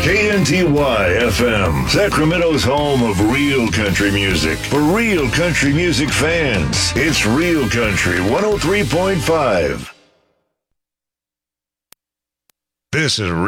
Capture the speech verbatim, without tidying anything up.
K N T Y F M, Sacramento's home of real country music. For real country music fans, it's Real Country one oh three point five. This is